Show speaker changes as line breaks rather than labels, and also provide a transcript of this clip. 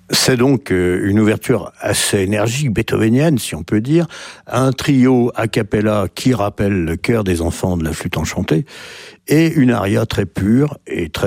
C'est donc une ouverture assez énergique, beethovenienne, si on peut dire. Un trio a cappella qui rappelle le chœur des enfants de la flûte enchantée. Et une aria très pure et très